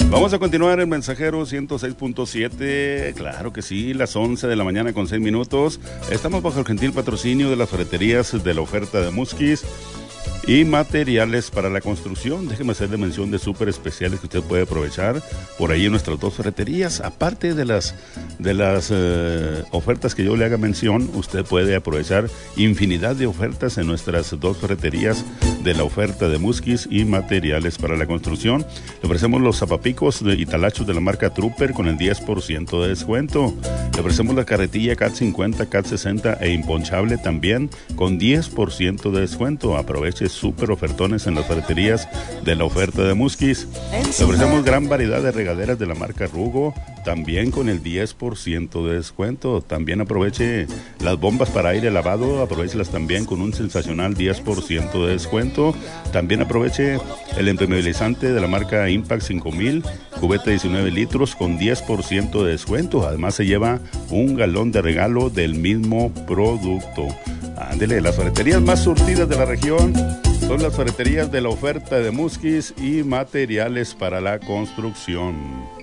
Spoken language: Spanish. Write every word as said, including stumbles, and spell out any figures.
Vamos a continuar en Mensajero ciento seis punto siete, claro que sí, las once de la mañana con seis minutos. Estamos bajo el gentil patrocinio de las ferreterías de la oferta de Musquis y materiales para la construcción. Déjeme hacerle mención de súper especiales que usted puede aprovechar por ahí en nuestras dos ferreterías. Aparte de las, de las eh, ofertas que yo le haga mención, usted puede aprovechar infinidad de ofertas en nuestras dos ferreterías de la oferta de Musquis y materiales para la construcción. Le ofrecemos los zapapicos y talachos de la marca Trooper con el diez por ciento de descuento. Le ofrecemos la carretilla C A T cincuenta, C A T sesenta e imponchable también con diez por ciento de descuento. Aproveche súper ofertones en las ferreterías de la oferta de Musquis. Le ofrecemos gran variedad de regaderas de la marca Rugo, también con el diez por ciento de descuento. También aproveche las bombas para aire lavado, aprovechelas también con un sensacional diez por ciento de descuento. También aproveche el impermeabilizante de la marca Impact cinco mil, cubeta diecinueve litros con diez por ciento de descuento. Además se lleva un galón de regalo del mismo producto. Ándele, las ferreterías más surtidas de la región son las ferreterías de la oferta de Musquis y materiales para la construcción.